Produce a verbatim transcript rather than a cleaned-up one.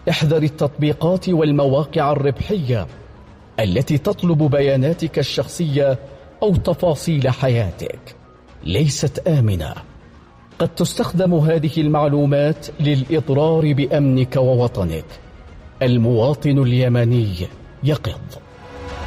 احذر التطبيقات والمواقع الربحية التي تطلب بياناتك الشخصية أو تفاصيل حياتك. ليست آمنة، قد تستخدم هذه المعلومات للإضرار بأمنك ووطنك. المواطن اليمني يقظ.